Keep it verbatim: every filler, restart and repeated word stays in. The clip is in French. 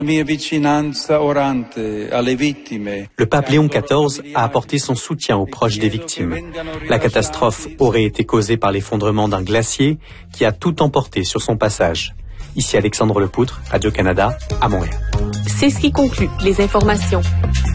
Le pape Léon quatorze a apporté son soutien aux proches des victimes. La catastrophe aurait été causée par l'effondrement d'un glacier qui a tout emporté sur son passage. Ici Alexandre Lepoutre, Radio-Canada, à Montréal. C'est ce qui conclut les informations.